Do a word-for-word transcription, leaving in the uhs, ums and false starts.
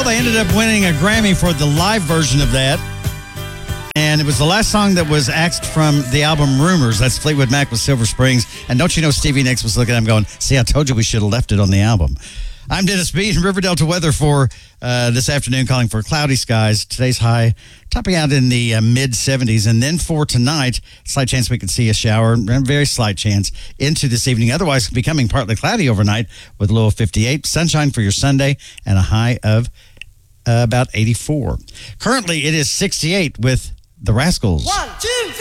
they ended up winning a Grammy for the live version of that. And it was the last song that was axed from the album Rumors. That's Fleetwood Mac with Silver Springs. And don't you know Stevie Nicks was looking at him going, see, I told you we should have left it on the album. I'm Dennis B. in River Delta weather for uh, this afternoon, calling for cloudy skies. Today's high topping out in the uh, mid seventies. And then for tonight, slight chance we could see a shower, very slight chance into this evening. Otherwise, becoming partly cloudy overnight with a low of fifty-eight. Sunshine for your Sunday and a high of uh, about eighty-four. Currently, it is sixty-eight with the Rascals. One, two,